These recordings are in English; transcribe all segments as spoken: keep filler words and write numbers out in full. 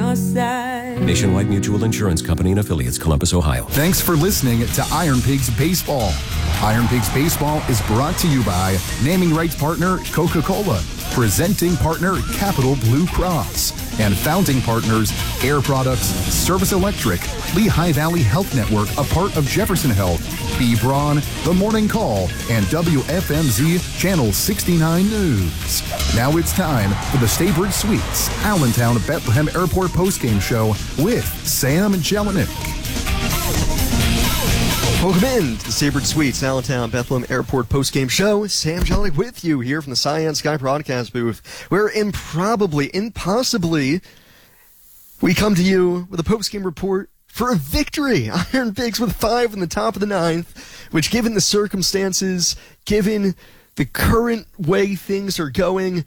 your side. Nationwide Mutual Insurance Company and Affiliates, Columbus, Ohio. Thanks for listening to Iron Pigs Baseball. Iron Pigs Baseball is brought to you by naming rights partner Coca-Cola, presenting partner Capital Blue Cross, and founding partners Air Products, Service Electric, Lehigh Valley Health Network, a part of Jefferson Health, B. Braun, The Morning Call, and W F M Z Channel sixty-nine News. Now it's time for the Staybridge Suites Allentown Bethlehem Airport postgame show with Sam Jelinek. Welcome in to the Staybridge Suites Allentown Bethlehem Airport postgame show. Sam Jelinek with you here from the Cyan Sky broadcast booth, where improbably, impossibly, we come to you with a postgame report for a victory. Iron Pigs with five in the top of the ninth, which, given the circumstances, given the current way things are going,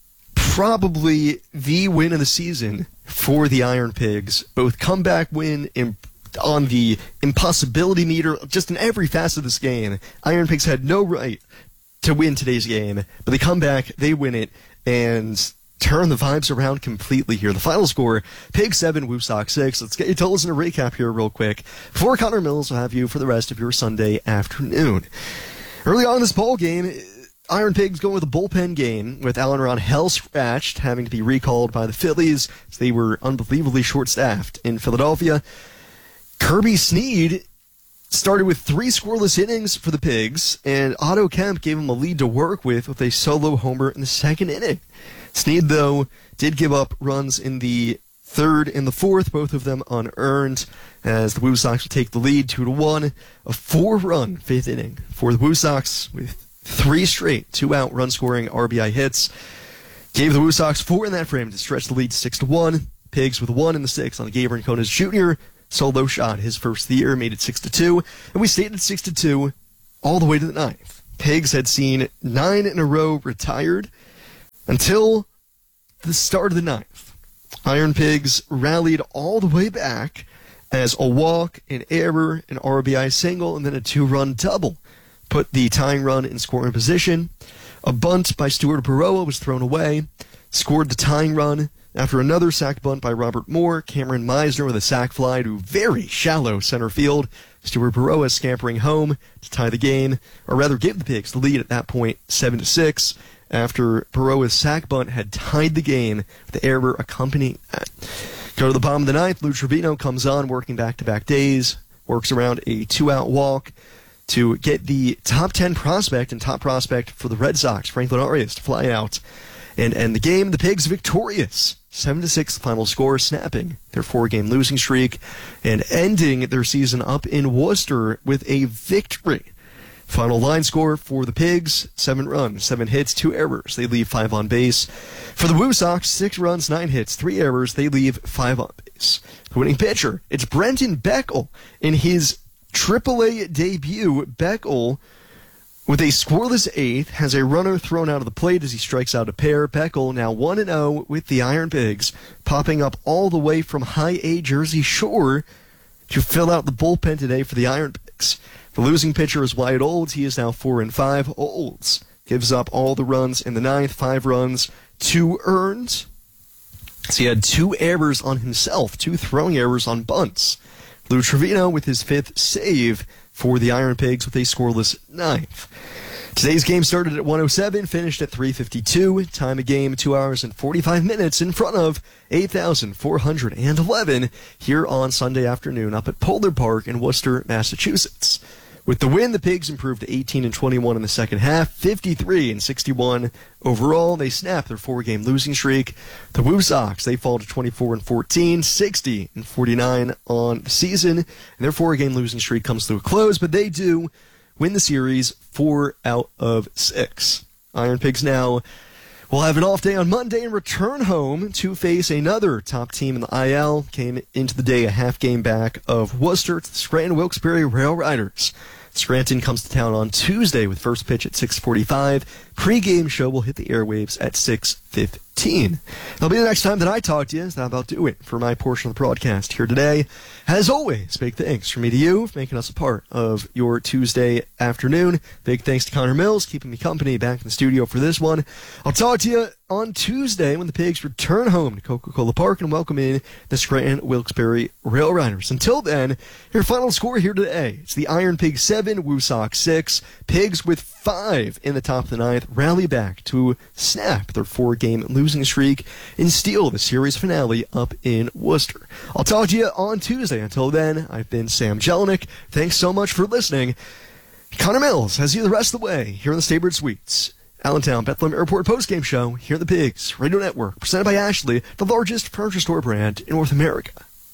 probably the win of the season for the Iron Pigs. Both comeback win in, on the impossibility meter, just in every facet of this game. Iron Pigs had no right to win today's game, but they come back, they win it, and turn the vibes around completely here. The final score, Pigs seven, Woosocks six. Let's get your totals in a recap here real quick before Connor Mills will have you for the rest of your Sunday afternoon. Early on in this ball game, Iron Pigs going with a bullpen game with Alan Ron hell scratched, having to be recalled by the Phillies as they were unbelievably short-staffed in Philadelphia. Kirby Snead started with three scoreless innings for the Pigs, and Otto Kemp gave him a lead to work with with a solo homer in the second inning. Snead, though, did give up runs in the third and the fourth, both of them unearned, as the Woosocks would take the lead two to one. A four-run fifth inning for the Woosocks with three straight two-out run-scoring R B I hits. Gave the Woosocks four in that frame to stretch the lead to six to one. Pigs with one in the sixth on Gabriel Conas Junior Solo shot his first of the year, made it six to two, and we stayed at six to two all the way to the ninth. Pigs had seen nine in a row retired until the start of the ninth. Iron Pigs rallied all the way back as a walk, an error, an R B I single, and then a two-run double put the tying run in scoring position. A bunt by Stuart Baroa was thrown away, scored the tying run after another sac bunt by Robert Moore. Cameron Meisner with a sac fly to very shallow center field. Stuart Baroa scampering home to tie the game, or rather give the Pigs the lead at that point, seven to six, after Baroa's sac bunt had tied the game with the error accompanying that. Go to the bottom of the ninth. Lou Trevino comes on, working back-to-back days, works around a two-out walk to get the top ten prospect and top prospect for the Red Sox, Franklin Arias, to fly out and end the game. The Pigs victorious, seven to six final score, snapping their four-game losing streak and ending their season up in Worcester with a victory. Final line score for the Pigs, seven runs, seven hits, two errors. They leave five on base. For the Woosocks, six runs, nine hits, three errors. They leave five on base. The winning pitcher, it's Brenton Beckel in his triple A debut. Beckel, with a scoreless eighth, has a runner thrown out of the plate as he strikes out a pair. Beckel now one and oh with the Iron Pigs, popping up all the way from High A Jersey Shore to fill out the bullpen today for the Iron Pigs. The losing pitcher is Wyatt Olds. He is now four and five. Olds gives up all the runs in the ninth, five runs, two earned. So he had two errors on himself, two throwing errors on bunts. Lou Trevino with his fifth save for the Iron Pigs with a scoreless ninth. Today's game started at one oh seven, finished at three fifty-two. Time of game, two hours and forty-five minutes in front of eight thousand four hundred eleven here on Sunday afternoon up at Polar Park in Worcester, Massachusetts. With the win, the Pigs improved to eighteen and twenty-one in the second half, fifty-three and sixty-one overall. They snap their four-game losing streak. The Woosocks, they fall to twenty-four and fourteen, sixty and forty-nine on the season, and their four-game losing streak comes to a close, but they do win the series four out of six. Iron Pigs now will have an off day on Monday and return home to face another top team in the I L. Came into the day a half game back of Worcester to the Scranton Wilkes-Barre Rail Riders. Scranton comes to town on Tuesday with first pitch at six forty-five. pregame show will hit the airwaves at six fifteen. That'll be the next time that I talk to you, as that about do it for my portion of the broadcast here today. As always, big thanks from me to you for making us a part of your Tuesday afternoon. Big thanks to Connor Mills, keeping me company back in the studio for this one. I'll talk to you on Tuesday when the Pigs return home to Coca-Cola Park and welcome in the Scranton Wilkes-Barre Rail Riders. Until then, your final score here today. It's the Iron Pigs seven, Woosocks six. Pigs with five in the top of the ninth rally back to snap their four-game losing streak and steal the series finale up in Worcester. I'll talk to you on Tuesday. Until then, I've been Sam Jelinek. Thanks so much for listening. Connor Mills has you the rest of the way here in the Staybird Suites. Allentown Bethlehem Airport postgame show here at the Pigs Radio Network, presented by Ashley, the largest furniture store brand in North America.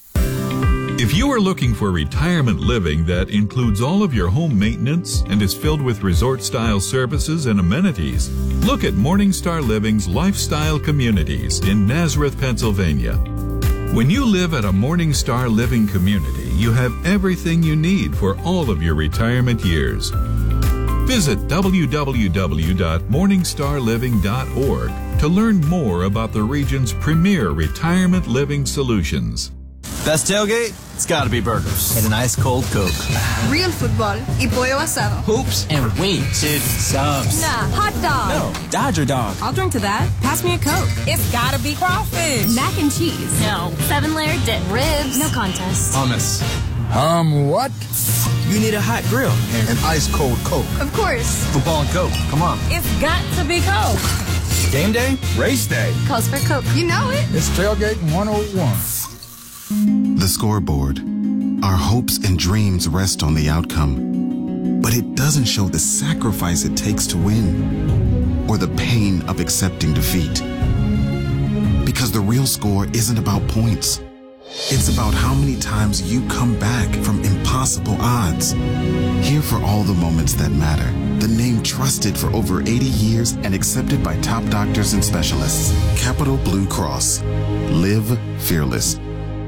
If you are looking for retirement living that includes all of your home maintenance and is filled with resort-style services and amenities, look at Morningstar Living's Lifestyle Communities in Nazareth, Pennsylvania. When you live at a Morningstar Living community, you have everything you need for all of your retirement years. Visit w w w dot morningstar living dot org to learn more about the region's premier retirement living solutions. Best tailgate? It's gotta be burgers. And an ice cold Coke. Real football y pollo asado. Hoops and wings. Dude, subs. Nah, hot dog. No, Dodger dog. I'll drink to that. Pass me a Coke. It's gotta be crawfish. Mac and cheese. No. Seven layer dip. Ribs. No contest. Hummus. Um, what? You need a hot grill. And an ice cold Coke. Of course. Football and Coke. Come on. It's got to be Coke. Game day? Race day. Calls for Coke. You know it. It's Tailgate one oh one. The scoreboard. Our hopes and dreams rest on the outcome, but it doesn't show the sacrifice it takes to win or the pain of accepting defeat. Because the real score isn't about points. It's about how many times you come back from impossible odds. Here for all the moments that matter. The name trusted for over eighty years and accepted by top doctors and specialists. Capital Blue Cross. Live fearless.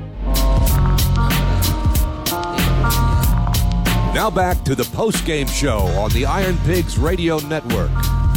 Now back to the post-game show on the Iron Pigs Radio Network.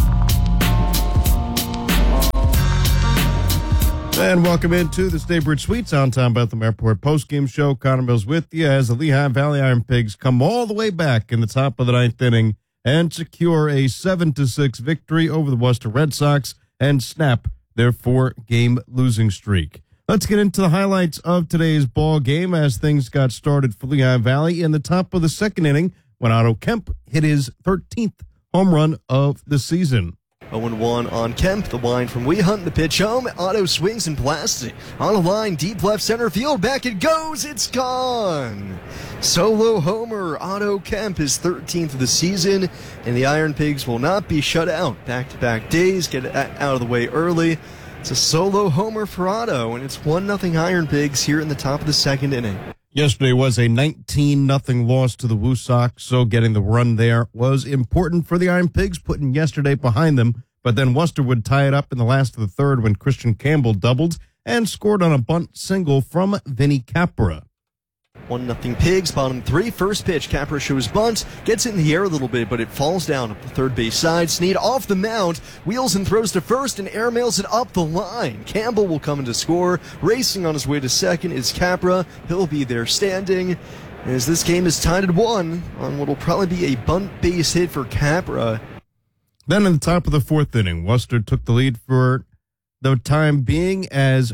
And welcome into the Staybird Suites, downtown Bethlehem Airport post-game show. Connor Mills with you as the Lehigh Valley Iron Pigs come all the way back in the top of the ninth inning and secure a seven to six victory over the Worcester Red Sox and snap their four-game losing streak. Let's get into the highlights of today's ball game as things got started for Lehigh Valley in the top of the second inning when Otto Kemp hit his thirteenth home run of the season. oh one on Kemp, the wind from Wehunt, the pitch home. Otto swings and blasts it on a line, deep left center field. Back it goes, it's gone. Solo homer, Otto Kemp, his thirteenth of the season, and the Iron Pigs will not be shut out. Back-to-back days, get it out of the way early. It's a solo homer for Otto, and it's one nothing Iron Pigs here in the top of the second inning. Yesterday was a nineteen nothing loss to the Woosocks, so getting the run there was important for the Iron Pigs, putting yesterday behind them. But then Worcester would tie it up in the last of the third when Christian Campbell doubled and scored on a bunt single from Vinny Capra. one nothing Pigs, bottom three. First pitch, Capra shows bunt, gets it in the air a little bit, but it falls down up the third base side. Snead off the mound, wheels and throws to first, and airmails it up the line. Campbell will come in to score. Racing on his way to second is Capra. He'll be there standing. As this game is tied at one on what will probably be a bunt base hit for Capra. Then in the top of the fourth inning, Worcester took the lead for the time being as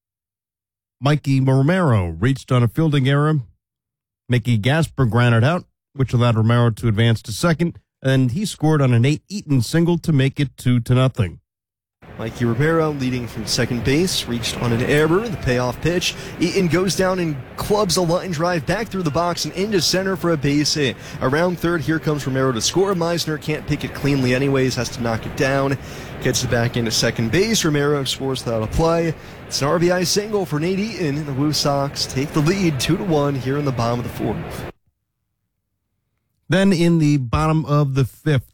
Mikey Romero reached on a fielding error. Mickey Gasper grounded out, which allowed Romero to advance to second, and he scored on an Nate Eaton single to make it two to nothing. Mikey Romero leading from second base, reached on an error, the payoff pitch. Eaton goes down and clubs a line drive back through the box and into center for a base hit. Around third, here comes Romero to score. Meisner can't pick it cleanly anyways, has to knock it down. Gets it back into second base. Romero scores without a play. It's an R B I single for Nate Eaton, and the Woosocks take the lead two to one here in the bottom of the fourth. Then in the bottom of the fifth,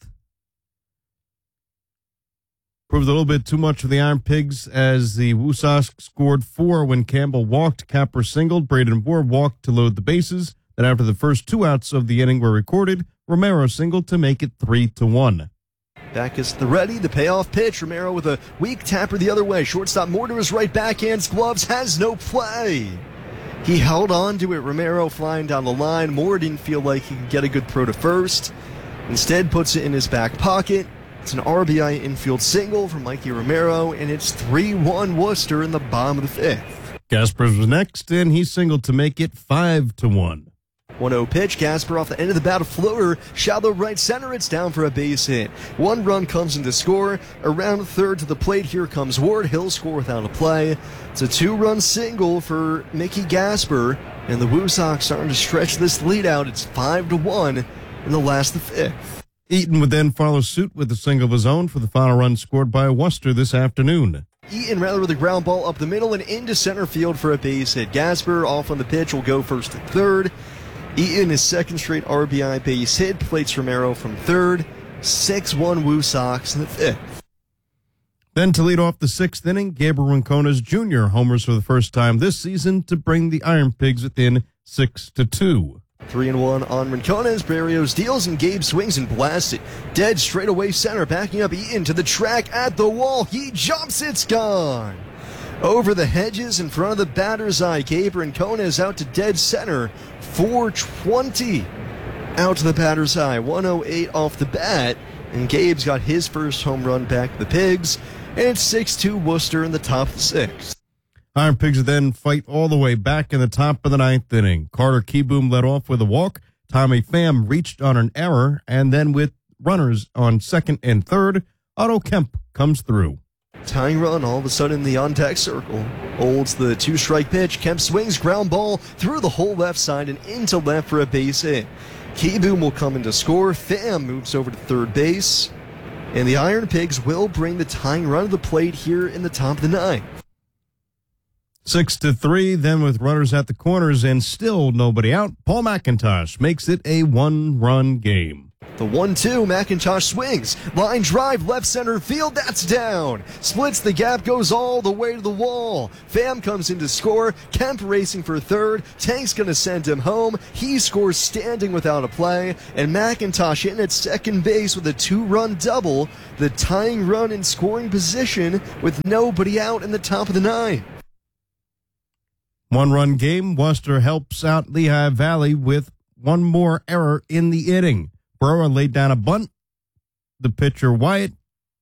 proved a little bit too much for the Iron Pigs as the Woosocks scored four when Campbell walked. Capper singled. Braden Moore walked to load the bases. Then after the first two outs of the inning were recorded, Romero singled to make it three to one. Back is the ready, the payoff pitch. Romero with a weak tapper the other way. Shortstop Moore to his right, backhands gloves, has no play. He held on to it. Romero flying down the line. Moore didn't feel like he could get a good throw to first. Instead puts it in his back pocket. It's an R B I infield single for Mikey Romero, and it's three one Worcester in the bottom of the fifth. Gaspers was next, and he singled to make it five to one. one oh pitch, Gasper off the end of the bat, a floater, shallow right center, it's down for a base hit. One run comes in to score. Around third to the plate, here comes Ward. He'll score without a play. It's a two-run single for Mickey Gasper, and the Woo Sox starting to stretch this lead out. It's five to one in the last of the fifth. Eaton would then follow suit with a single of his own for the final run scored by Worcester this afternoon. Eaton rather with a ground ball up the middle and into center field for a base hit. Gasper off on the pitch will go first to third. Eaton is second straight R B I base hit, plates Romero from third. six one Woo Sox in the fifth. Then to lead off the sixth inning, Gabriel Rincones Junior homers for the first time this season to bring the Iron Pigs within six to two. Three and one on Rincones. Barrios deals and Gabe swings and blasts it. Dead straightaway center, backing up Eaton to the track at the wall. He jumps, it's gone. Over the hedges in front of the batter's eye. Gabe Rincones out to dead center. four twenty out to the batter's eye. one oh eight off the bat. And Gabe's got his first home run back to the Pigs. And it's six two Worcester in the top of the sixth. Iron Pigs would then fight all the way back in the top of the ninth inning. Carter Keyboom led off with a walk. Tommy Pham reached on an error. And then with runners on second and third, Otto Kemp comes through. Tying run all of a sudden in the on-deck circle. Holds the two-strike pitch. Kemp swings, ground ball through the whole left side and into left for a base hit. Keyboom will come in to score. Pham moves over to third base. And the Iron Pigs will bring the tying run to the plate here in the top of the ninth. Six to three, then with runners at the corners and still nobody out, Paul McIntosh makes it a one-run game. The one two, McIntosh swings. Line drive, left center field, that's down. Splits the gap, goes all the way to the wall. Pham comes in to score. Kemp racing for third. Tank's going to send him home. He scores standing without a play. And McIntosh in at second base with a two-run double. The tying run in scoring position with nobody out in the top of the ninth. One-run game. Worcester helps out Lehigh Valley with one more error in the inning. Burrow laid down a bunt. The pitcher, Wyatt,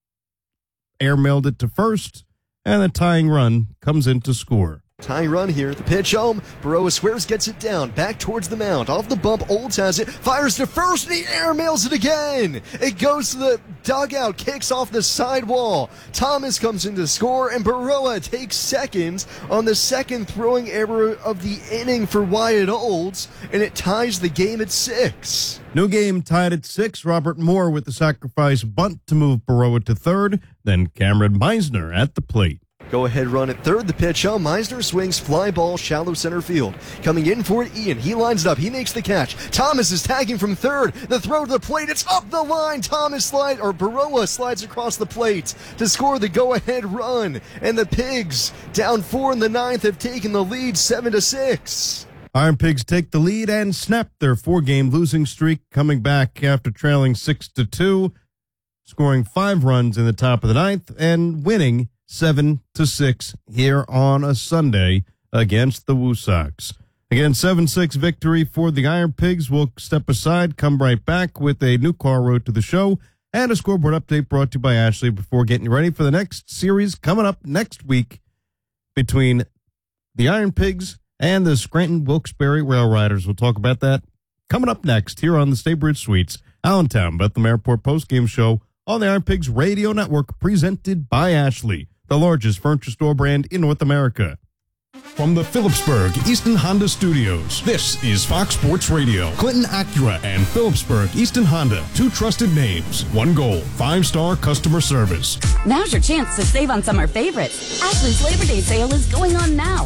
airmailed it to first, and the tying run comes in to score. Tying run here. The pitch home. Baroa squares, gets it down. Back towards the mound. Off the bump. Olds has it. Fires to first, and he airmails it again. It goes to the dugout. Kicks off the sidewall. Thomas comes in to score, and Baroa takes second on the second throwing error of the inning for Wyatt Olds, and it ties the game at six. New game tied at six. Robert Moore with the sacrifice bunt to move Baroa to third. Then Cameron Meisner at the plate. Go ahead run at third. The pitch home. Meisner swings, fly ball, shallow center field. Coming in for it, Ian. He lines it up. He makes the catch. Thomas is tagging from third. The throw to the plate. It's up the line. Thomas slides, or Baroa slides across the plate to score the go-ahead run. And the Pigs, down four in the ninth, have taken the lead seven to six. Iron Pigs take the lead and snap their four-game losing streak, coming back after trailing six to two, scoring five runs in the top of the ninth, and winning seven to six here on a Sunday against the Woo Sox. Again, seven six victory for the Iron Pigs. We'll step aside, come right back with a new car road to the show and a scoreboard update brought to you by Ashley before getting you ready for the next series coming up next week between the Iron Pigs and the Scranton Wilkes-Barre Rail Riders. We'll talk about that coming up next here on the Staybridge Suites, Allentown Bethlehem Airport postgame show on the Iron Pigs Radio Network, presented by Ashley, the largest furniture store brand in North America. From the Phillipsburg Easton Honda Studios, this is Fox Sports Radio. Clinton Acura and Phillipsburg Easton Honda, two trusted names, one goal, five-star customer service. Now's your chance to save on summer favorites. Ashley's Labor Day sale is going on now.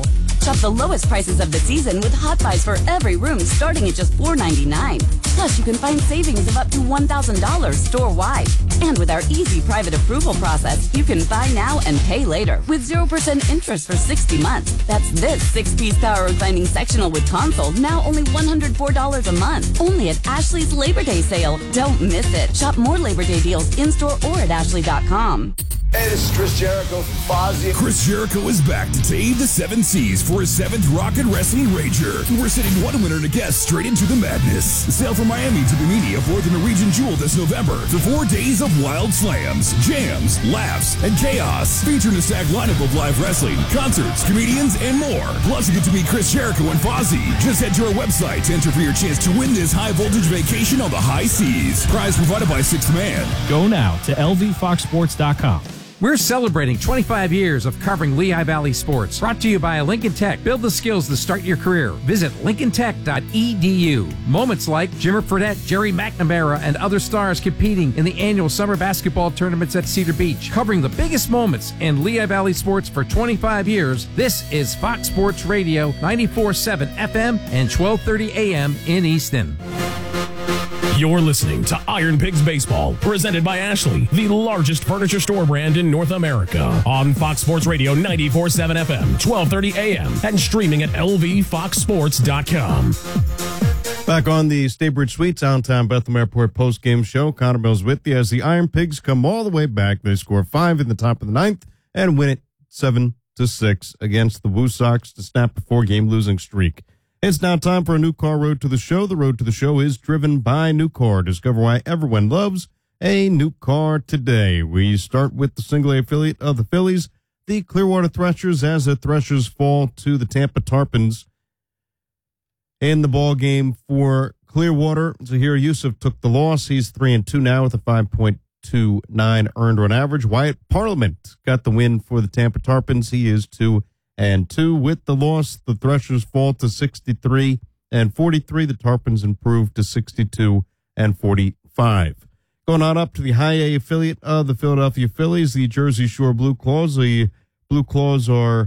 Shop the lowest prices of the season with Hot Buys for every room starting at just four ninety-nine. Plus, you can find savings of up to one thousand dollars store-wide. And with our easy private approval process, you can buy now and pay later with zero percent interest for sixty months. That's this six-piece power reclining sectional with console, now only one hundred four dollars a month. Only at Ashley's Labor Day sale. Don't miss it. Shop more Labor Day deals in-store or at ashley dot com. Hey, this is Chris Jericho from Fozzy. Chris Jericho is back to save the seven seas for his seventh Rocket Wrestling Rager. We're sending one winner to guest straight into the madness. Sail from Miami to Bimini aboard the Norwegian Jewel this November for four days of wild slams, jams, laughs, and chaos. Featuring a stacked lineup of live wrestling, concerts, comedians, and more. Plus, you get to meet Chris Jericho and Fozzy. Just head to our website to enter for your chance to win this high-voltage vacation on the high seas. Prize provided by Sixth Man. Go now to L V fox sports dot com. We're celebrating twenty-five years of covering Lehigh Valley sports. Brought to you by Lincoln Tech. Build the skills to start your career. Visit lincoln tech dot e d u. Moments like Jimmer Fredette, Jerry McNamara, and other stars competing in the annual summer basketball tournaments at Cedar Beach. Covering the biggest moments in Lehigh Valley sports for twenty-five years, this is Fox Sports Radio, ninety-four point seven F M and twelve thirty A M in Easton. You're listening to Iron Pigs Baseball, presented by Ashley, the largest furniture store brand in North America. On Fox Sports Radio ninety-four point seven F M, twelve thirty A M, and streaming at L V fox sports dot com. Back on the Staybridge Suites Downtown Bethlehem Airport post-game show, Connor Mills with you as the Iron Pigs come all the way back. They score five in the top of the ninth and win it seven to six against the Woo Sox to snap a four-game losing streak. It's now time for a New Car Road to the Show. The Road to the Show is driven by New Car. Discover why everyone loves a new car today. We start with the single-A affiliate of the Phillies, the Clearwater Threshers, as the Threshers fall to the Tampa Tarpons in the ball game for Clearwater. Zahir Yusuf took the loss. He's three and two now with a five point two nine earned run average. Wyatt Parliament got the win for the Tampa Tarpons. He is two and two. With the loss, the Threshers fall to sixty-three and forty-three. The Tarpons improve to sixty-two and forty-five. Going on up to the high A affiliate of the Philadelphia Phillies, the Jersey Shore Blue Claws. The Blue Claws are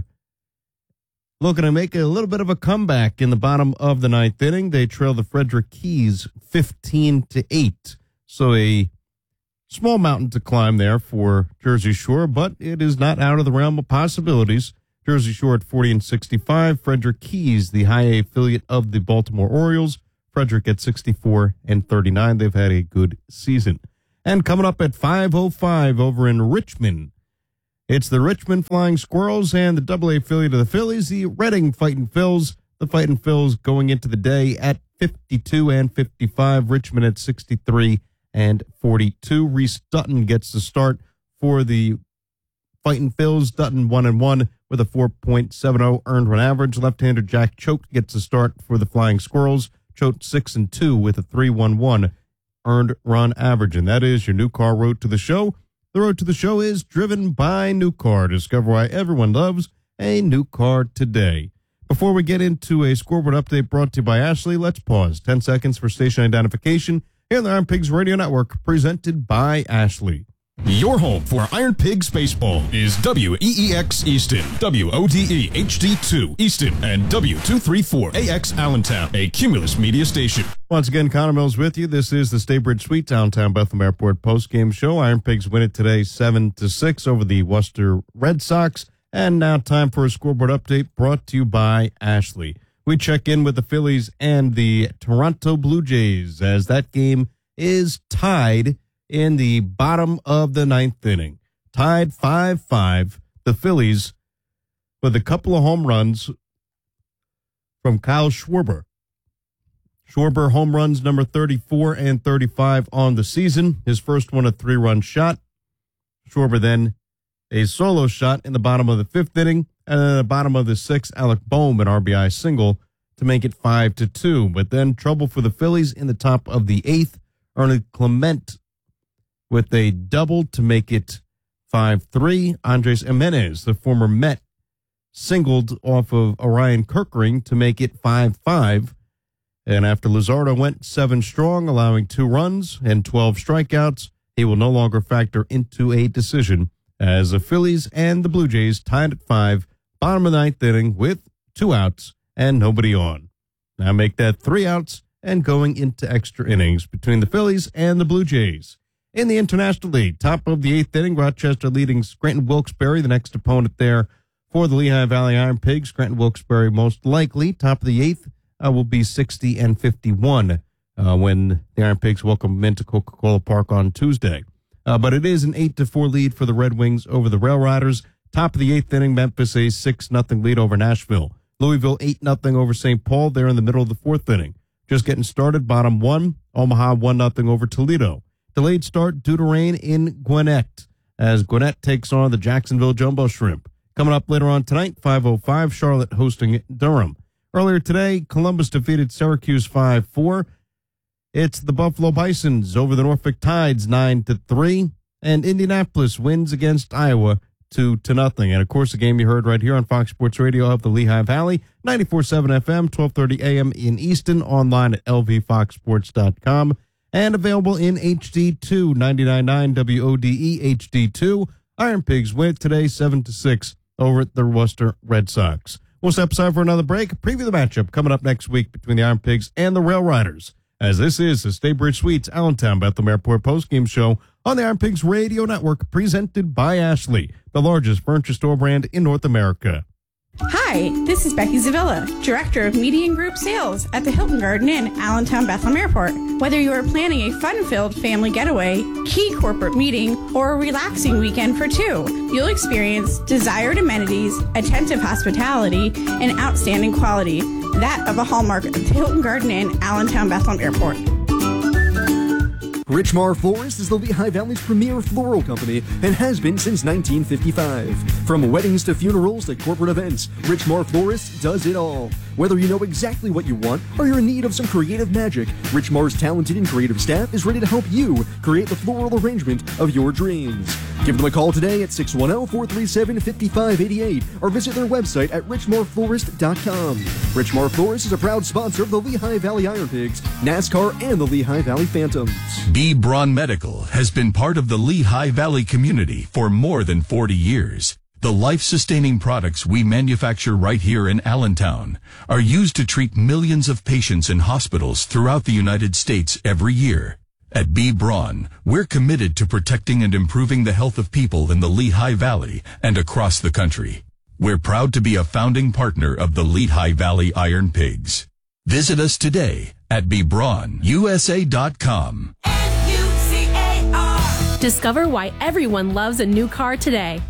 looking to make a little bit of a comeback in the bottom of the ninth inning. They trail the Frederick Keys fifteen to eight. So a small mountain to climb there for Jersey Shore, but it is not out of the realm of possibilities. Jersey Shore at forty and sixty-five. Frederick Keys, the high A affiliate of the Baltimore Orioles. Frederick at sixty-four and thirty-nine. They've had a good season. And coming up at five oh five over in Richmond, it's the Richmond Flying Squirrels and the double A affiliate of the Phillies, the Reading Fightin' Phils. The Fightin' Phils going into the day at fifty-two and fifty-five. Richmond at sixty-three and forty-two. Reese Dutton gets the start for the Fightin' Phils. Dutton one and one with a four point seven oh earned run average. Left-hander Jack Choate gets the start for the Flying Squirrels. Choate six and two with a three one one earned run average. And that is your New Car Road to the Show. The Road to the Show is driven by New Car. Discover why everyone loves a new car today. Before we get into a scoreboard update brought to you by Ashley, let's pause ten seconds for station identification here on the Iron Pigs Radio Network, presented by Ashley. Your home for Iron Pigs Baseball is W E E X Easton, W O D E H D two Easton, and W two thirty-four A X Allentown, a Cumulus media station. Once again, Connor Mills with you. This is the Staybridge Suite Downtown Bethlehem Airport post-game show. Iron Pigs win it today seven to six over the Worcester Red Sox. And now time for a scoreboard update brought to you by Ashley. We check in with the Phillies and the Toronto Blue Jays as that game is tied in the bottom of the ninth inning. Tied five five. The Phillies with a couple of home runs from Kyle Schwarber. Schwarber home runs number thirty-four and thirty-five on the season. His first one a three-run shot. Schwarber then a solo shot in the bottom of the fifth inning. And then the bottom of the sixth, Alec Bohm an R B I single to make it five to two. But then trouble for the Phillies in the top of the eighth. Ernie Clement with a double to make it five three. Andres Jimenez, the former Met, singled off of Orion Kirkering to make it five five. And after Luzardo went seven strong, allowing two runs and twelve strikeouts, he will no longer factor into a decision as the Phillies and the Blue Jays tied at five, bottom of the ninth inning with two outs, and nobody on. Now make that three outs and going into extra innings between the Phillies and the Blue Jays. In the International League, top of the eighth inning, Rochester leading Scranton Wilkes-Barre, the next opponent there for the Lehigh Valley Iron Pigs. Scranton Wilkes-Barre most likely, top of the eighth, uh, will be sixty and fifty-one uh, when the Iron Pigs welcome them into Coca-Cola Park on Tuesday. Uh, but it is an eight to four lead for the Red Wings over the Rail Riders. Top of the eighth inning, Memphis a six nothing lead over Nashville. Louisville eight nothing over Saint Paul there in the middle of the fourth inning. Just getting started, bottom one, Omaha one nothing over Toledo. Delayed start due to rain in Gwinnett as Gwinnett takes on the Jacksonville Jumbo Shrimp. Coming up later on tonight, five oh five, Charlotte hosting Durham. Earlier today, Columbus defeated Syracuse five four. It's the Buffalo Bisons over the Norfolk Tides nine to three, and Indianapolis wins against Iowa two to nothing. And of course, the game you heard right here on Fox Sports Radio of the Lehigh Valley, ninety-four point seven F M, twelve thirty A M in Easton, online at L V fox sports dot com, and available in H D two, ninety-nine point nine W O D E H D two. Iron Pigs win today seven to six over at the Worcester Red Sox. We'll step aside for another break. Preview the matchup coming up next week between the Iron Pigs and the Rail Riders, as this is the Staybridge Suites Allentown Bethlehem Airport postgame show on the Iron Pigs Radio Network, presented by Ashley, the largest furniture store brand in North America. Hi, this is Becky Zavilla, Director of Media and Group Sales at the Hilton Garden Inn, Allentown Bethlehem Airport. Whether you are planning a fun-filled family getaway, key corporate meeting, or a relaxing weekend for two, you'll experience desired amenities, attentive hospitality, and outstanding quality, that of a hallmark of the Hilton Garden Inn, Allentown Bethlehem Airport. Richmar Florist is the Lehigh Valley's premier floral company and has been since nineteen fifty-five. From weddings to funerals to corporate events, Richmar Florist does it all. Whether you know exactly what you want or you're in need of some creative magic, Richmar's talented and creative staff is ready to help you create the floral arrangement of your dreams. Give them a call today at six one zero, four three seven, five five eight eight or visit their website at richmar florist dot com. Richmar Florist is a proud sponsor of the Lehigh Valley Iron Pigs, NASCAR, and the Lehigh Valley Phantoms. B. Braun Medical has been part of the Lehigh Valley community for more than forty years. The life-sustaining products we manufacture right here in Allentown are used to treat millions of patients in hospitals throughout the United States every year. At B. Braun, we're committed to protecting and improving the health of people in the Lehigh Valley and across the country. We're proud to be a founding partner of the Lehigh Valley Iron Pigs. Visit us today at b braun u s a dot com. Discover why everyone loves a new car today.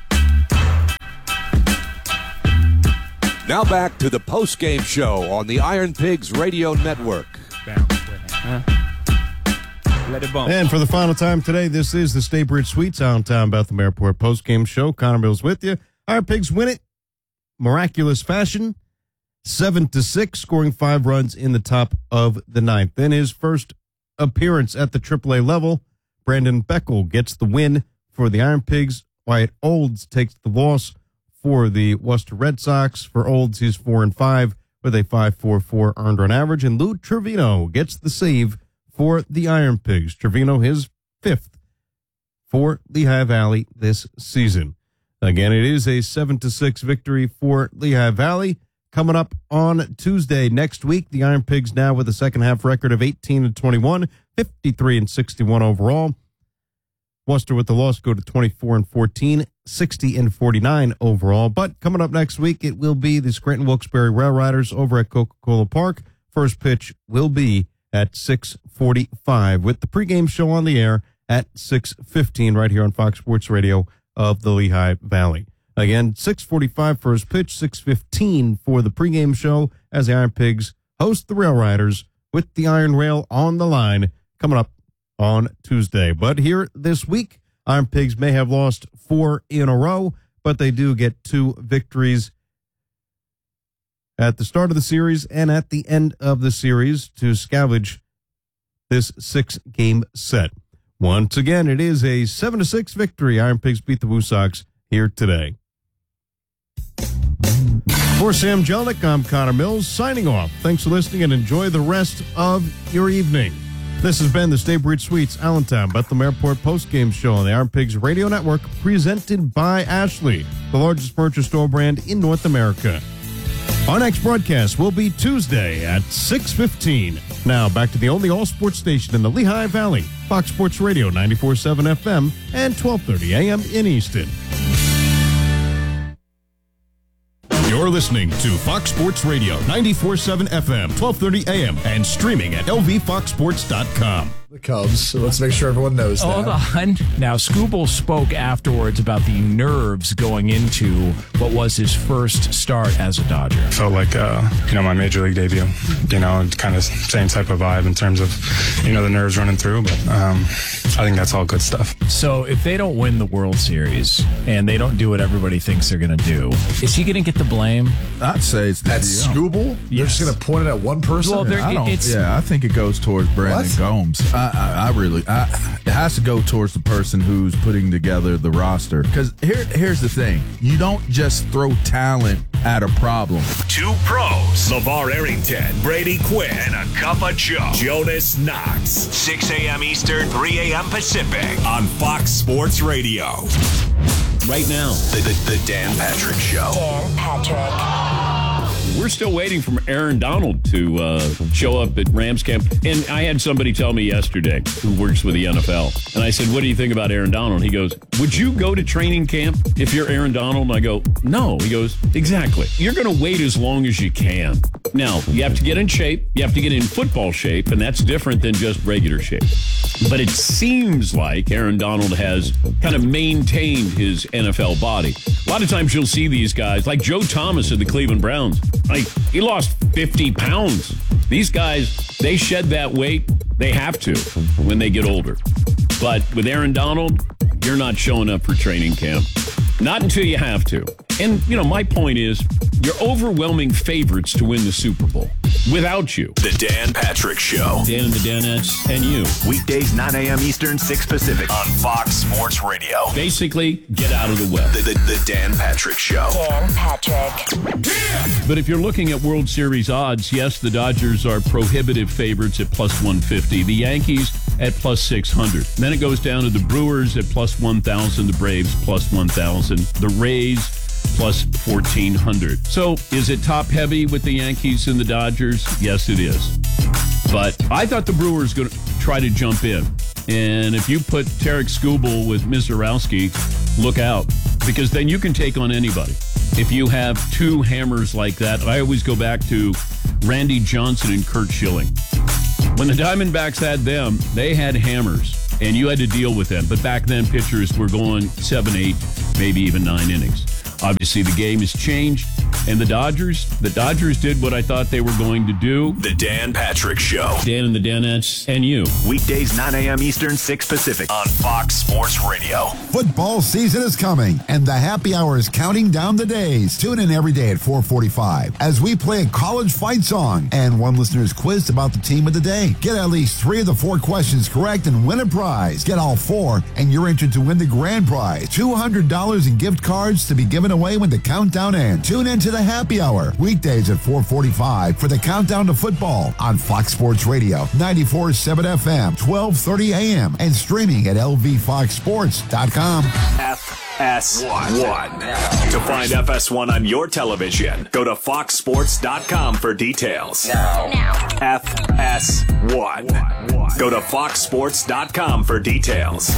Now back to the post-game show on the Iron Pigs Radio Network. Huh? Let it bump. And for the final time today, this is the Staybridge Suites Allentown Bethlehem Airport post-game show. Connor Mills with you. Iron Pigs win it. Miraculous fashion. Seven to six, scoring five runs in the top of the ninth. In his first appearance at the triple A level, Brandon Beckel gets the win for the Iron Pigs. Wyatt Olds takes the loss for the Worcester Red Sox. For Olds, he's four and five with a five point four four earned run average. And Lou Trevino gets the save for the Iron Pigs. Trevino, his fifth for Lehigh Valley this season. Again, it is a seven to six victory for Lehigh Valley. Coming up on Tuesday next week, the Iron Pigs now with a second half record of eighteen and twenty-one, fifty-three and sixty-one overall. Worcester with the loss go to twenty-four and fourteen, sixty and forty-nine overall. But coming up next week, it will be the Scranton Wilkes-Barre Rail Riders over at Coca-Cola Park. First pitch will be at six forty-five with the pregame show on the air at six fifteen right here on Fox Sports Radio of the Lehigh Valley. Again, six forty-five first pitch, six fifteen for the pregame show as the Iron Pigs host the Rail Riders with the Iron Rail on the line coming up on Tuesday. But here this week, Iron Pigs may have lost four in a row, but they do get two victories at the start of the series and at the end of the series to scavenge this six-game set. Once again, it is a seven to six victory. Iron Pigs beat the Woo Sox here today. For Sam Jelnick, I'm Connor Mills, signing off. Thanks for listening and enjoy the rest of your evening. This has been the Staybridge Suites Allentown Bethlehem Airport postgame show on the Iron Pigs Radio Network, presented by Ashley, the largest furniture store brand in North America. Our next broadcast will be Tuesday at six fifteen. Now, back to the only all-sports station in the Lehigh Valley, Fox Sports Radio ninety-four point seven F M and twelve thirty A M in Easton. You're listening to Fox Sports Radio ninety-four point seven F M, twelve thirty A M, and streaming at L V fox sports dot com. The Cubs, so let's make sure everyone knows that. Hold on. Now, Skubal spoke afterwards about the nerves going into what was his first start as a Dodger. Felt like, uh, you know, my major league debut, you know, kind of same type of vibe in terms of, you know, the nerves running through, but um, I think that's all good stuff. So if they don't win the World Series and they don't do what everybody thinks they're going to do, is he going to get the blame? I'd say it's that's Skubal. Yes. They're just going to point it at one person. Well, I don't, it's, yeah, I think it goes towards Brandon what? Gomes. I, I, I really, I, it has to go towards the person who's putting together the roster. Because here, here's the thing: you don't just throw talent at a problem. Two pros: LeVar Arrington, Brady Quinn, and a cup of Joe, Jonas Knox. six a.m. Eastern, three a.m. Pacific on Fox Sports Radio. Right now, the, the, the Dan Patrick Show. Dan Patrick. We're still waiting for Aaron Donald to uh, show up at Rams camp. And I had somebody tell me yesterday who works with the N F L. And I said, what do you think about Aaron Donald? He goes, would you go to training camp if you're Aaron Donald? And I go, no. He goes, exactly. You're going to wait as long as you can. Now, you have to get in shape. You have to get in football shape. And that's different than just regular shape. But it seems like Aaron Donald has kind of maintained his N F L body. A lot of times you'll see these guys, like Joe Thomas of the Cleveland Browns. Like, he lost fifty pounds. These guys, they shed that weight. They have to when they get older. But with Aaron Donald, you're not showing up for training camp. Not until you have to. And, you know, my point is, you're overwhelming favorites to win the Super Bowl without you. The Dan Patrick Show. Dan and the Danettes and you. Weekdays, nine a.m. Eastern, six Pacific on Fox Sports Radio. Basically, get out of the way. The, the, the Dan Patrick Show. Dan Patrick. But if you're looking at World Series odds, yes, the Dodgers are prohibitive favorites at plus one fifty. The Yankees at plus six hundred. Then it goes down to the Brewers at plus one thousand. The Braves plus one thousand. The Rays plus fourteen hundred. So is it top heavy with the Yankees and the Dodgers? Yes, it is. But I thought the Brewers going to try to jump in. And if you put Tarek Skubal with Mizorowski, look out. Because then you can take on anybody. If you have two hammers like that, I always go back to Randy Johnson and Curt Schilling. When the Diamondbacks had them, they had hammers. And you had to deal with them. But back then, pitchers were going seven, eight, maybe even nine innings. Obviously, the game has changed. And the Dodgers, the Dodgers did what I thought they were going to do. The Dan Patrick Show. Dan and the Danettes and you. Weekdays, nine a.m. Eastern, six Pacific on Fox Sports Radio. Football season is coming, and the happy hour is counting down the days. Tune in every day at four forty-five as we play a college fight song and one listener's quiz about the team of the day. Get at least three of the four questions correct and win a prize. Get all four, and you're entered to win the grand prize, two hundred dollars in gift cards to be given away when the countdown ends. Tune in to the happy hour, weekdays at four forty-five for the countdown to football on Fox Sports Radio, ninety-four point seven F M, twelve thirty A M, and streaming at L V fox sports dot com. F S one. To find F S one on your television, go to fox sports dot com for details. Now. Now. F S one. Go to fox sports dot com for details.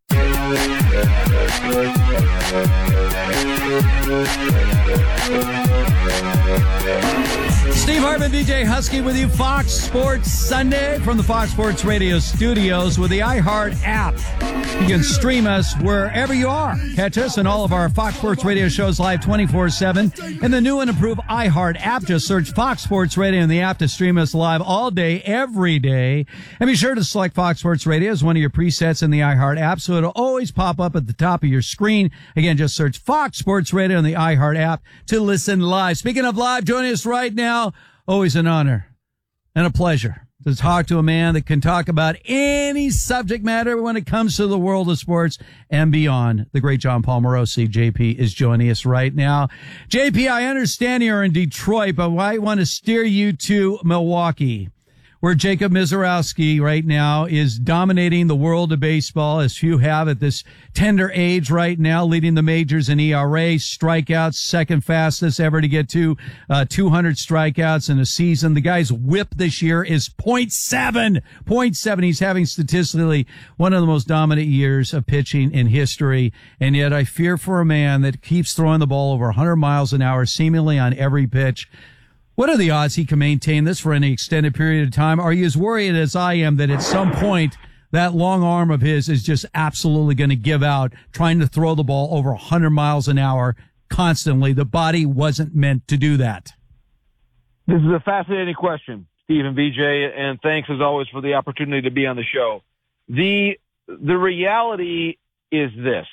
Steve Hartman, D J Husky with you. Fox Sports Sunday from the Fox Sports Radio studios with the iHeart app. You can stream us wherever you are. Catch us and all of our Fox Sports Radio shows live twenty-four seven. And the new and improved iHeart app. Just search Fox Sports Radio in the app to stream us live all day, every day. And be sure to select Fox Sports Radio as one of your presets in the iHeart app so it'll always pop up at the top of your screen. Again, just search Fox Sports Radio in the iHeart app to listen live. Speaking of live, joining us right now, always an honor and a pleasure to talk to a man that can talk about any subject matter when it comes to the world of sports and beyond. The great John Paul Morosi, J P, is joining us right now. J P, I understand you're in Detroit, but I want to steer you to Milwaukee, where Jacob Misiorowski right now is dominating the world of baseball, as few have at this tender age right now, leading the majors in E R A, strikeouts, second fastest ever to get to uh, two hundred strikeouts in a season. The guy's whip this year is point seven. point seven. He's having statistically one of the most dominant years of pitching in history. And yet I fear for a man that keeps throwing the ball over one hundred miles an hour, seemingly on every pitch. What are the odds he can maintain this for any extended period of time? Are you as worried as I am that at some point that long arm of his is just absolutely going to give out, trying to throw the ball over one hundred miles an hour constantly? The body wasn't meant to do that. This is a fascinating question, Steve and V J, and thanks as always for the opportunity to be on the show. The, the reality is this.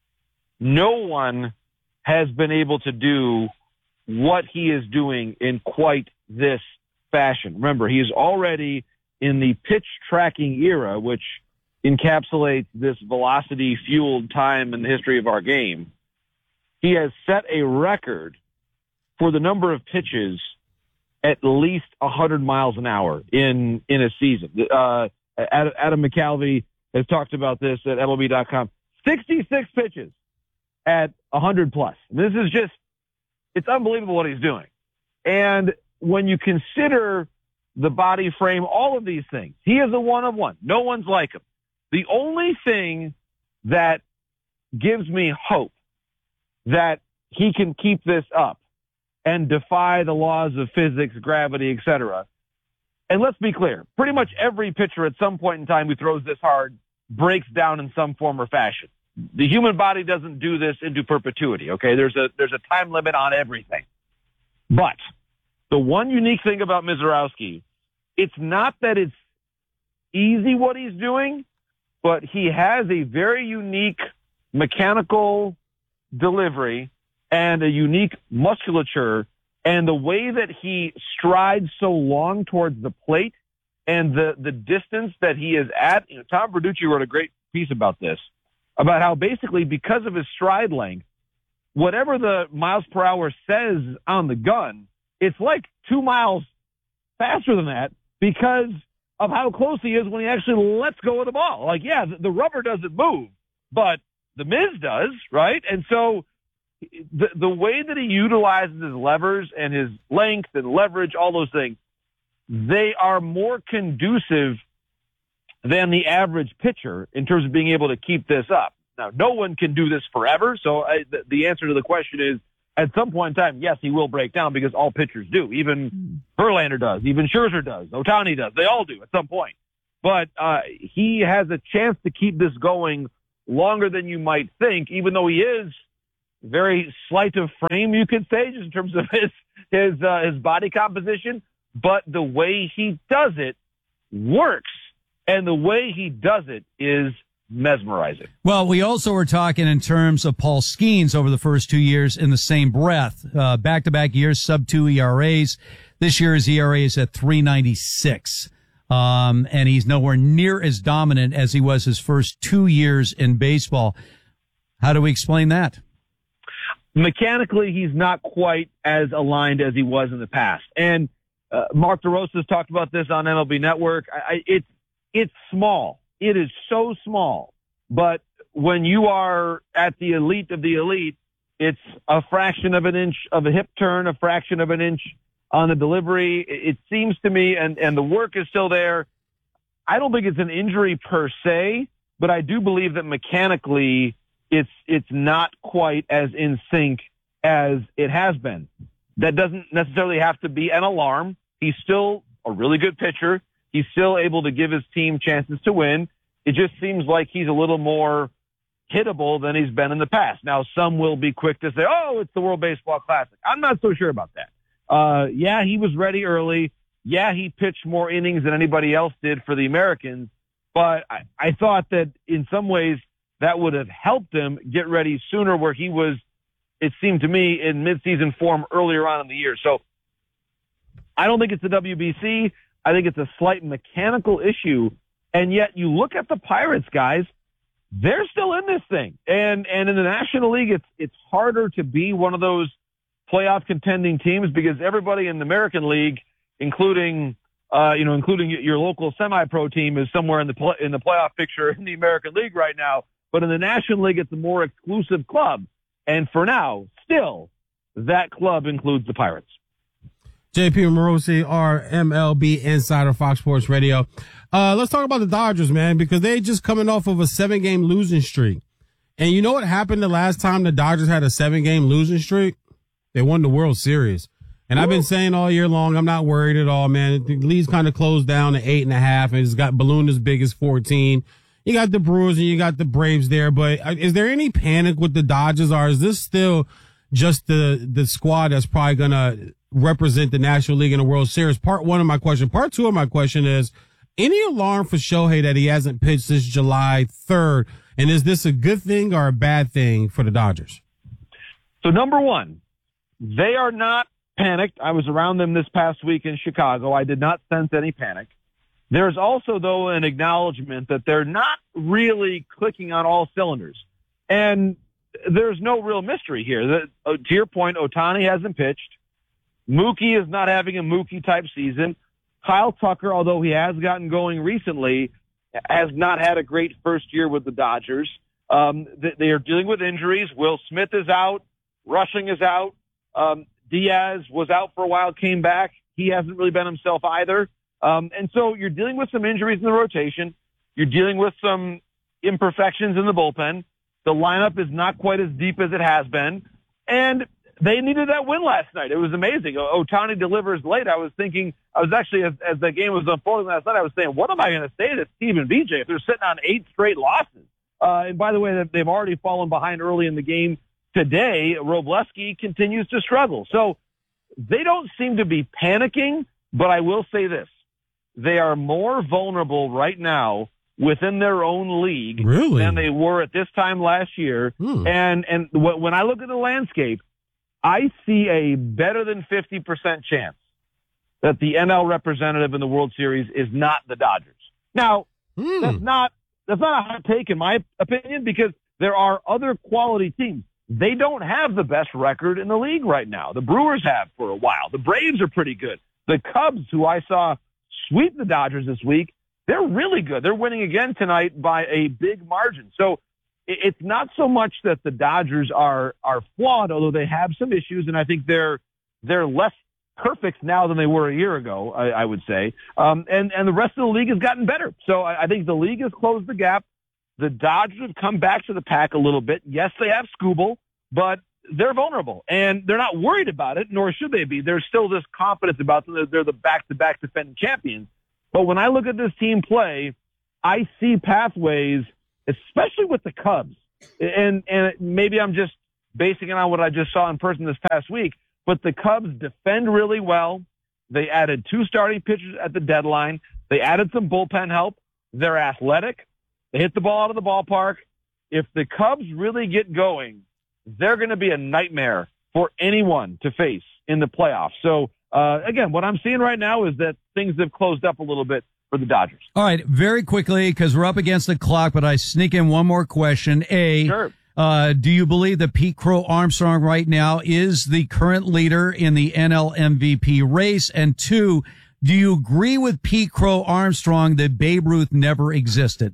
No one has been able to do what he is doing in quite this fashion. Remember, he is already in the pitch tracking era, which encapsulates this velocity-fueled time in the history of our game. He has set a record for the number of pitches at least one hundred miles an hour in, in a season. Uh, Adam McCalvey has talked about this at M L B dot com. sixty-six pitches at one hundred plus. This is just, it's unbelievable what he's doing. And when you consider the body frame, all of these things, he is a one of one. No one's like him. The only thing that gives me hope that he can keep this up and defy the laws of physics, gravity, et cetera. And let's be clear, pretty much every pitcher at some point in time who throws this hard breaks down in some form or fashion. The human body doesn't do this into perpetuity, okay? There's a there's a time limit on everything. But the one unique thing about Misiorowski, it's not that it's easy what he's doing, but he has a very unique mechanical delivery and a unique musculature, and the way that he strides so long towards the plate and the, the distance that he is at. You know, Tom Verducci wrote a great piece about this, about how basically because of his stride length, whatever the miles per hour says on the gun, it's like two miles faster than that because of how close he is when he actually lets go of the ball. Like, yeah, the, the rubber doesn't move, but the Miz does, right? And so the the way that he utilizes his levers and his length and leverage, all those things, they are more conducive than the average pitcher in terms of being able to keep this up. Now, no one can do this forever, so I, the, the answer to the question is, at some point in time, yes, he will break down because all pitchers do. Even Verlander does. Even Scherzer does. Ohtani does. They all do at some point. But uh, he has a chance to keep this going longer than you might think, even though he is very slight of frame, you could say, just in terms of his his uh, his body composition. But the way he does it works, and the way he does it is mesmerizing. Well, we also were talking in terms of Paul Skeens over the first two years in the same breath. Uh, back-to-back years, sub two E R As. This year his E R A is at three ninety-six. Um, and he's nowhere near as dominant as he was his first two years in baseball. How do we explain that? Mechanically, he's not quite as aligned as he was in the past. And uh, Mark DeRosa's talked about this on M L B Network. I, I, it's it's small. It is so small. But when you are at the elite of the elite, it's a fraction of an inch of a hip turn, a fraction of an inch on the delivery. It seems to me, and, and the work is still there. I don't think it's an injury per se, but I do believe that mechanically it's it's not quite as in sync as it has been. That doesn't necessarily have to be an alarm. He's still a really good pitcher. He's still able to give his team chances to win. It just seems like he's a little more hittable than he's been in the past. Now, some will be quick to say, oh, it's the World Baseball Classic. I'm not so sure about that. Uh, yeah, he was ready early. Yeah, he pitched more innings than anybody else did for the Americans. But I, I thought that in some ways that would have helped him get ready sooner, where he was, it seemed to me, in midseason form earlier on in the year. So I don't think it's the W B C. I think it's a slight mechanical issue. And yet you look at the Pirates, guys, they're still in this thing. And and in the National League, it's it's harder to be one of those playoff contending teams because everybody in the American League, including uh, you know, including your local semi-pro team is somewhere in the play, in the playoff picture in the American League right now. But in the National League, it's a more exclusive club. And for now, still, that club includes the Pirates. J P Morosi, our M L B insider, Fox Sports Radio. Uh, let's talk about the Dodgers, man, because they just coming off of a seven-game losing streak. And you know what happened the last time the Dodgers had a seven-game losing streak? They won the World Series. And Ooh. I've been saying all year long, I'm not worried at all, man. The league's kind of closed down to eight and a half, and it's got ballooned as big as fourteen. You got the Brewers and you got the Braves there, but is there any panic with the Dodgers, or is this still just the the squad that's probably going to represent the National League in the World Series? Part one of my question. Part two of my question is, any alarm for Shohei that he hasn't pitched since July third? And is this a good thing or a bad thing for the Dodgers? So number one, they are not panicked. I was around them this past week in Chicago. I did not sense any panic. There's also, though, an acknowledgement that they're not really clicking on all cylinders. And there's no real mystery here. The, uh, to your point, Ohtani hasn't pitched. Mookie is not having a Mookie-type season. Kyle Tucker, although he has gotten going recently, has not had a great first year with the Dodgers. Um, they, they are dealing with injuries. Will Smith is out. Rushing is out. Um, Diaz was out for a while, came back. He hasn't really been himself either. Um, and so you're dealing with some injuries in the rotation. You're dealing with some imperfections in the bullpen. The lineup is not quite as deep as it has been. And they needed that win last night. It was amazing. Ohtani delivers late. I was thinking, I was actually, as, as the game was unfolding last night, I was saying, what am I going to say to Steve and B J if they're sitting on eight straight losses? Uh, and by the way, they've already fallen behind early in the game today. Robleski continues to struggle. So they don't seem to be panicking, but I will say this. They are more vulnerable right now within their own league really? than they were at this time last year. Hmm. And and w- when I look at the landscape, I see a better than fifty percent chance that the N L representative in the World Series is not the Dodgers. Now, hmm. that's not that's not a hot take in my opinion, because there are other quality teams. They don't have the best record in the league right now. The Brewers have for a while. The Braves are pretty good. The Cubs, who I saw sweep the Dodgers this week, they're really good. They're winning again tonight by a big margin. So it's not so much that the Dodgers are are flawed, although they have some issues, and I think they're they're less perfect now than they were a year ago, I, I would say. Um, and, and the rest of the league has gotten better. So I, I think the league has closed the gap. The Dodgers have come back to the pack a little bit. Yes, they have Skubal, but they're vulnerable, and they're not worried about it, nor should they be. There's still this confidence about them that they're the back-to-back defending champions. But when I look at this team play, I see pathways, especially with the Cubs. And, and maybe I'm just basing it on what I just saw in person this past week, but the Cubs defend really well. They added two starting pitchers at the deadline. They added some bullpen help. They're athletic. They hit the ball out of the ballpark. If the Cubs really get going, they're going to be a nightmare for anyone to face in the playoffs. So, uh, again, what I'm seeing right now is that things have closed up a little bit for the Dodgers. All right, very quickly, because we're up against the clock, but I sneak in one more question. A, sure. uh, do you believe that Pete Crow Armstrong right now is the current leader in the N L M V P race? And two, do you agree with Pete Crow Armstrong that Babe Ruth never existed?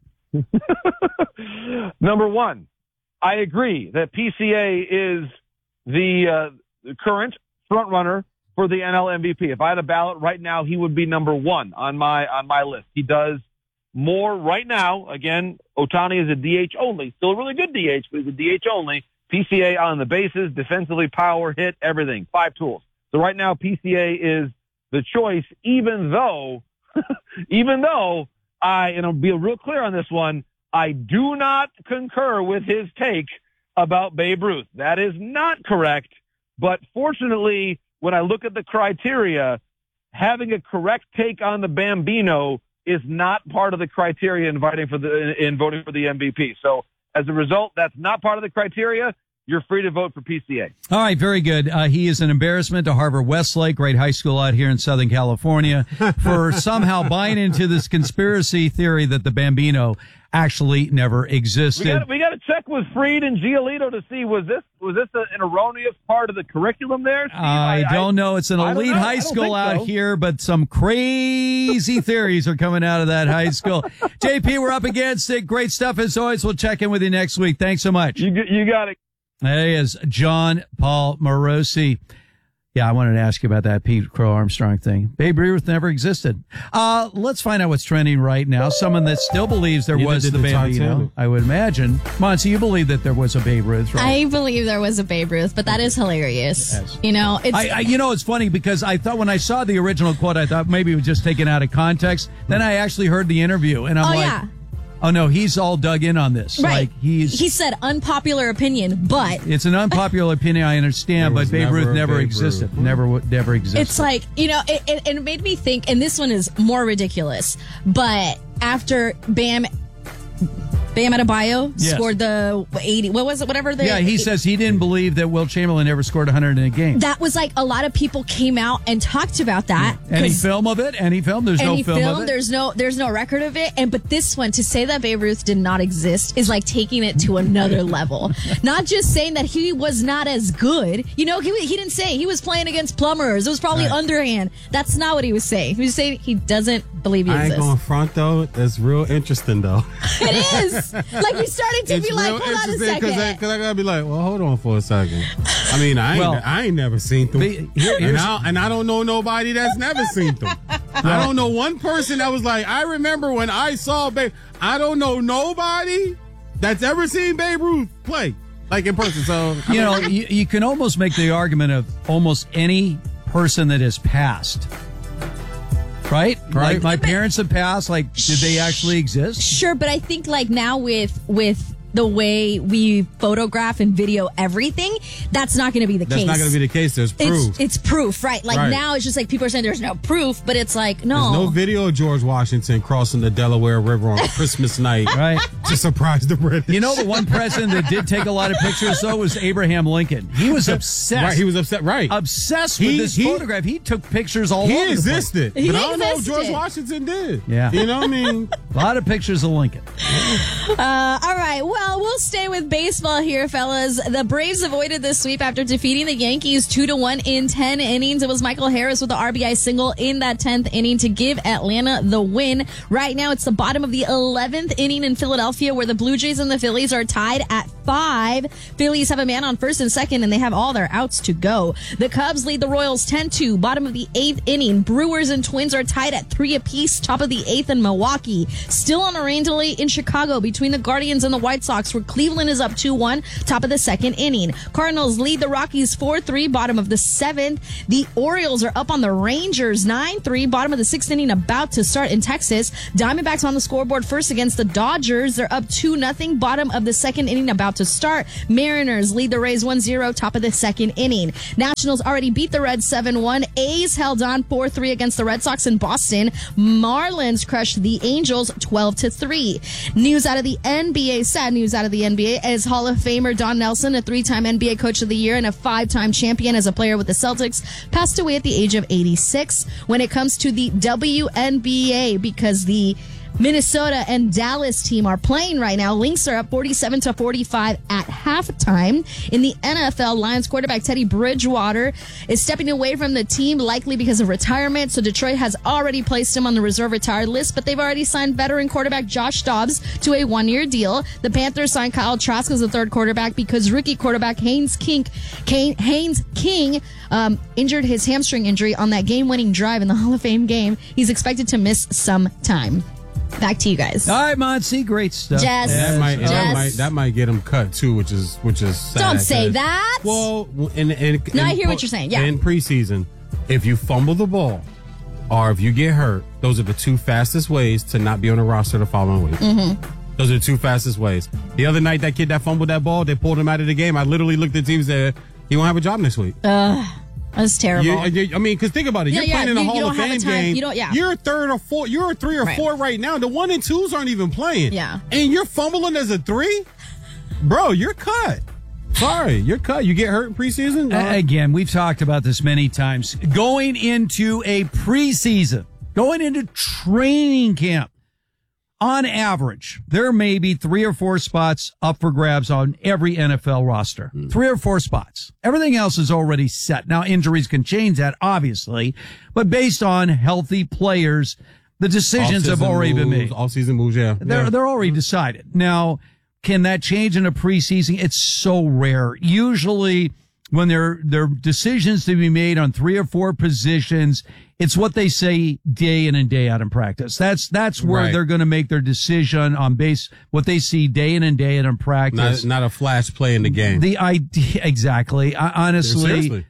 Number one, I agree that P C A is the, uh, the current front runner for the N L M V P. If I had a ballot right now, he would be number one on my on my list. He does more right now. Again, Ohtani is a D H only, still a really good D H, but he's a D H only. P C A on the bases, defensively, power, hit, everything, five tools. So right now, P C A is the choice, even though, even though I, and I'll be real clear on this one, I do not concur with his take about Babe Ruth. That is not correct. But fortunately, when I look at the criteria, having a correct take on the Bambino is not part of the criteria inviting for the in voting for the M V P. So as a result, that's not part of the criteria. You're free to vote for P C A. All right, very good. Uh, he is an embarrassment to Harvard Westlake, great high school out here in Southern California, for somehow buying into this conspiracy theory that the Bambino actually never existed. We got we got to check with Freed and Giolito to see was this was this a, an erroneous part of the curriculum there? Steve? I, I don't know. It's an elite high school out so. here, but some crazy theories are coming out of that high school. J P, we're up against it. Great stuff as always. We'll check in with you next week. Thanks so much. You you got it. That is John Paul Morosi. Yeah, I wanted to ask you about that Pete Crow Armstrong thing. Babe Ruth never existed. Uh, let's find out what's trending right now. Someone that still believes there Neither was did the the Bambino, Titanic. I would imagine. Monty, you believe that there was a Babe Ruth, right? I believe there was a Babe Ruth, but that is hilarious. Yes. You know, it's. I, I, you know, it's funny because I thought when I saw the original quote, I thought maybe it was just taken out of context. Then I actually heard the interview, and I'm oh like, yeah. oh no, he's all dug in on this. Right. Like he's. He said unpopular opinion, but It's an unpopular opinion, I understand, There but was Babe never Ruth a never Babe existed. Ruth. Never, w- never existed. it's like, you know, it, it, it made me think, and this one is more ridiculous, but after Bam Bam Adebayo Yes. scored the eighty, what was it, whatever the... yeah, he says he didn't believe that Will Chamberlain ever scored one hundred in a game. That was like, a lot of people came out and talked about that. Any 'cause- film of it? Any film? There's Any no film, film, of it. there's no there's no record of it. And but this one, to say that Babe Ruth did not exist is like taking it to another level. Not just saying that he was not as good. You know, he, he didn't say he was playing against plumbers. It was probably Right. underhand. That's not what he was saying. He was saying he doesn't believe he I ain't exists. going front though. That's real interesting though. It is. Like you started to It's be like, real hold on a interesting second. because I, 'cause I gotta be like, well, hold on for a second. I mean, I ain't, Well, I ain't never seen them, be- here- and, here's- I, and I don't know nobody that's never seen them. I don't know one person that was like, I remember when I saw Babe. I don't know nobody that's ever seen Babe Ruth play like in person. So I you know, mean, you, you can almost make the argument of almost any person that has passed. Right? Right. Like my parents have passed. Like, did they actually exist? Sure, but I think like now with with the way we photograph and video everything, that's not going to be the that's case. not going to be the case. There's proof. It's, it's proof, right? Like Right. now it's just like people are saying there's no proof, but it's like, no. There's no video of George Washington crossing the Delaware River on Christmas night, Right. to surprise the British. You know, the one president that did take a lot of pictures, though, was Abraham Lincoln. He was obsessed. Right, he was upset. Right, obsessed He- with this he- photograph. He took pictures all he over the place. existed, He but I don't know if existed. George Washington did. Yeah. You know what I mean? A lot of pictures of Lincoln. Uh, all right. Well, we'll stay with baseball here, fellas. The Braves avoided the sweep after defeating the Yankees two to one in ten innings. It was Michael Harris with the R B I single in that tenth inning to give Atlanta the win. Right now, it's the bottom of the eleventh inning in Philadelphia, where the Blue Jays and the Phillies are tied at five. Phillies have a man on first and second, and they have all their outs to go. The Cubs lead the Royals ten two. Bottom of the eighth inning. Brewers and Twins are tied at three apiece. Top of the eighth in Milwaukee. Still on a rain delay in Chicago between the Guardians and the White Sox, where Cleveland is up two one. Top of the second inning. Cardinals lead the Rockies four three. Bottom of the seventh. The Orioles are up on the Rangers nine three. Bottom of the sixth inning, about to start in Texas. Diamondbacks on the scoreboard first against the Dodgers. They're up two nothing. Bottom of the second inning, about to start. Mariners lead the Rays one zero. Top of the second inning. Nationals already beat the Reds seven one. A's held on four three against the Red Sox in Boston. Marlins crushed the Angels twelve to three. News out of the N B A. Sad news out of the N B A as Hall of Famer Don Nelson, a three-time N B A Coach of the Year and a five-time champion as a player with the Celtics, passed away at the age of eighty-six. When it comes to the W N B A, because the Minnesota and Dallas team are playing right now. Lynx are up forty-seven to forty-five at halftime. In the N F L, Lions quarterback Teddy Bridgewater is stepping away from the team, likely because of retirement. So Detroit has already placed him on the reserve retired list, but they've already signed veteran quarterback Josh Dobbs to a one-year deal. The Panthers signed Kyle Trask as the third quarterback because rookie quarterback Haynes King, Kane, Haynes King um, injured his hamstring injury on that game-winning drive in the Hall of Fame game. He's expected to miss some time. Back to you guys. All right, Monty, great stuff. Jess. That might, Jess. that might that might get him cut too, which is which is sad. Don't say 'cause- that. Well, in, in, No, in I hear po- what you're saying, yeah. In preseason, if you fumble the ball or if you get hurt, those are the two fastest ways to not be on the roster the following week. Mm-hmm. Those are the two fastest ways. The other night, that kid that fumbled that ball, they pulled him out of the game. I literally looked at the team and said, he won't have a job next week. Ugh, that's terrible. You- you- I mean, because think about it. Yeah, You're yeah, playing in a you- you Hall don't of have a Fame time- game. you don't- yeah. You're a third or four. You're a three or Right. four right now. The one and twos aren't even playing. Yeah. And you're fumbling as a three? Bro, you're cut. Sorry, you're cut. You get hurt in preseason? A- Again, we've talked about this many times. Going into a preseason, going into training camp, on average, there may be three or four spots up for grabs on every N F L roster. Mm. Three or four spots. Everything else is already set. Now, injuries can change that, obviously, but based on healthy players, the decisions have already moves, been made. All-season moves, yeah. They're, yeah. they're already decided. Now, can that change in a preseason? It's so rare. Usually, when there, there are decisions to be made on three or four positions, it's what they say day in and day out in practice. That's, that's where right. they're going to make their decision on base, what they see day in and day out in practice. Not, not a flash play in the game. The idea, exactly. I, honestly, Seriously.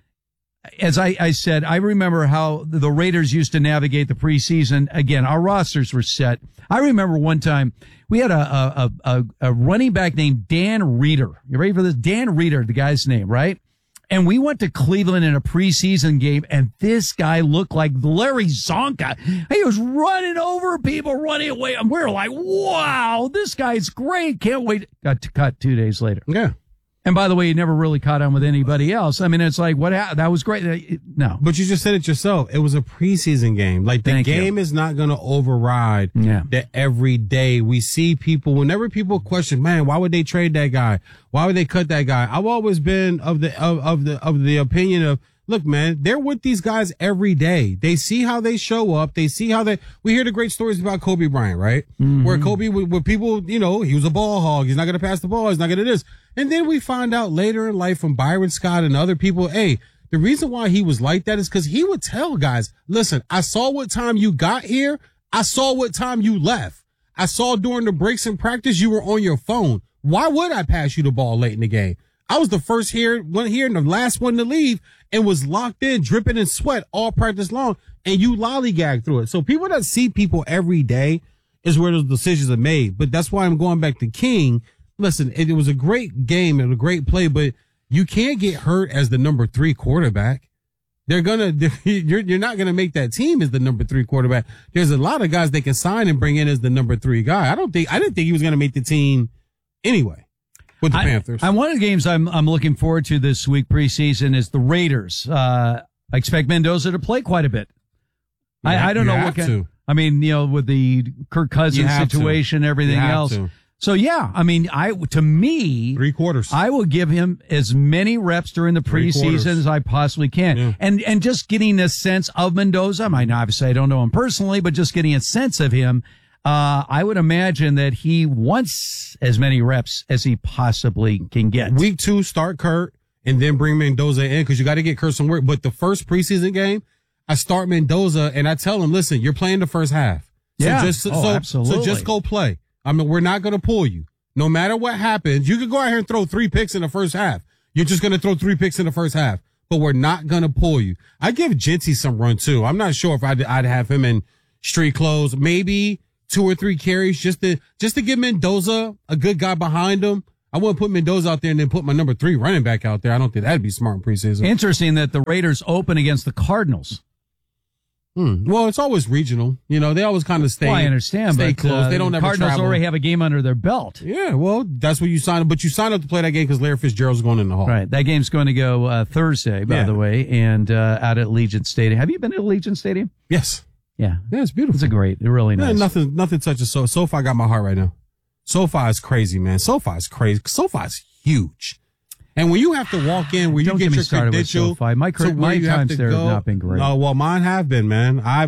as I, I said, I remember how the Raiders used to navigate the preseason. Again, our rosters were set. I remember one time we had a, a, a, a running back named Dan Reeder. You ready for this? Dan Reeder, the guy's name, right? And we went to Cleveland in a preseason game, and this guy looked like Larry Zonka. He was running over people, running away. And we were like, wow, this guy's great. Can't wait. Got to cut two days later. Yeah. And by the way, he never really caught on with anybody else. I mean, it's like, what happened? That was great. No. But you just said it yourself. It was a preseason game. Like, the Thank game you. is not going to override Yeah. that every day. We see people, whenever people question, man, why would they trade that guy? Why would they cut that guy? I've always been of the, of, of the, of the opinion of, look, man, they're with these guys every day. They see how they show up. They see how they, we hear the great stories about Kobe Bryant, right? Mm-hmm. Where Kobe, where people, you know, he was a ball hog. He's not going to pass the ball. He's not going to this. And then we find out later in life from Byron Scott and other people, hey, the reason why he was like that is because he would tell guys, listen, I saw what time you got here. I saw what time you left. I saw during the breaks in practice, you were on your phone. Why would I pass you the ball late in the game? I was the first here, one here and the last one to leave and was locked in, dripping in sweat all practice long, and you lollygag through it. So people that see people every day is where those decisions are made. But that's why I'm going back to King. Listen, it, it was a great game and a great play, but you can't get hurt as the number three quarterback. They're gonna, you're, you're not gonna make that team as the number three quarterback. There's a lot of guys they can sign and bring in as the number three guy. I don't think, I didn't think he was gonna make the team anyway. With the I, Panthers. I, one of the games I'm I'm looking forward to this week preseason is the Raiders. Uh, I expect Mendoza to play quite a bit. You I, have, I don't you know have what kind, to. I mean, you know, with the Kirk Cousins situation, to. everything else. To. So yeah, I mean, I to me, three quarters. I will give him as many reps during the preseason as I possibly can, yeah. and and just getting a sense of Mendoza. I mean, obviously, I don't know him personally, but just getting a sense of him. Uh, I would imagine that he wants as many reps as he possibly can get. Week two, start Kurt and then bring Mendoza in because you got to get Kurt some work. But the first preseason game, I start Mendoza and I tell him, listen, you're playing the first half. So Yeah. just, Oh, so, absolutely. so just go play. I mean, we're not going to pull you. No matter what happens, you can go out here and throw three picks in the first half. You're just going to throw three picks in the first half, but we're not going to pull you. I give Jinty some run too. I'm not sure if I'd, I'd have him in street clothes, maybe two or three carries just to, just to give Mendoza a good guy behind him. I wouldn't put Mendoza out there and then put my number three running back out there. I don't think that'd be smart in preseason. Interesting that the Raiders open against the Cardinals. Hmm. Well, it's always regional. You know, they always kind of stay. Well, I understand, stay but close. uh, they don't the ever Cardinals travel. already have a game under their belt. Yeah, well, that's what you sign up. But you sign up to play that game because Larry Fitzgerald's going in the hall. Right. That game's going to go uh, Thursday, by Yeah. the way, and uh, out at Allegiant Stadium. Have you been to Allegiant Stadium? Yes. Yeah. Yeah, it's beautiful. It's a great, really Yeah, nice. nothing, nothing touches so. SoFi got my heart right now. SoFi is crazy, man. SoFi is crazy. SoFi is huge. And when you have to walk in, where you Don't get get me your started with credential, SoFi. My cre- to where my you have times to there have go- not been great. No, well, mine have been, man. I